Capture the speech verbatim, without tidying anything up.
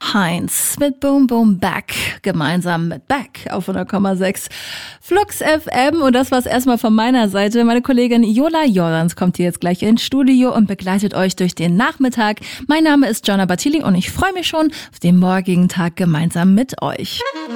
Heinz mit Boom Boom Back, gemeinsam mit Back auf hundert Komma sechs Flux F M. Und das war's erstmal von meiner Seite. Meine Kollegin Jola Jordans kommt hier jetzt gleich ins Studio und begleitet euch durch den Nachmittag. Mein Name ist Gianna Battili und ich freue mich schon auf den morgigen Tag gemeinsam mit euch.